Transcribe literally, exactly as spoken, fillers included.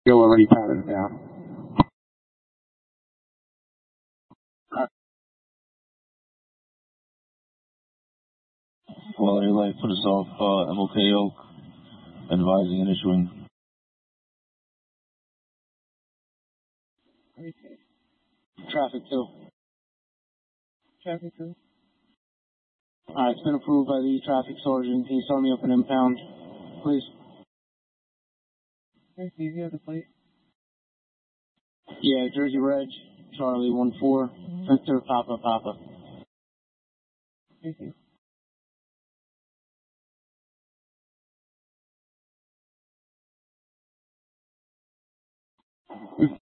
Joe already patted it down. Quality of life put us off uh, M L K Oak, advising and issuing. Traffic two. Traffic two. Alright, it's been approved by the traffic sergeant. Can you start me up an impound, please? Okay, do you have the plate? Yeah, Jersey Reg, Charlie one four, Victor Papa Papa. Thank you.